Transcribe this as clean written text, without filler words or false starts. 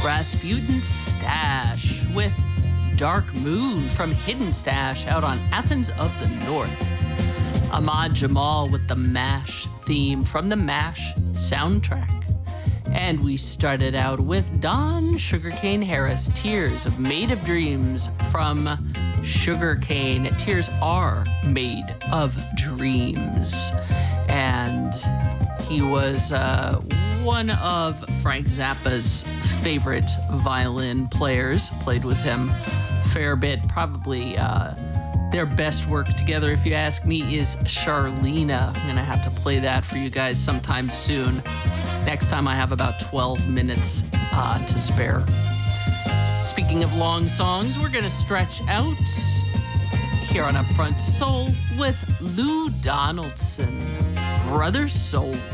Rasputin Stash with Dark Moon from Hidden Stash out on Athens of the North. Ahmad Jamal with the MASH theme from the MASH soundtrack. And we started out with Don Sugarcane Harris, Tears of Made of Dreams from Sugarcane. Tears are made of dreams. And he was one of Frank Zappa's favorite violin players. Played with him a fair bit. Probably their best work together, if you ask me, is Charlena. I'm going to have to play that for you guys sometime soon. Next time I have about 12 minutes to spare. Speaking of long songs, we're going to stretch out here on Upfront Soul with Lou Donaldson, Brother Soul.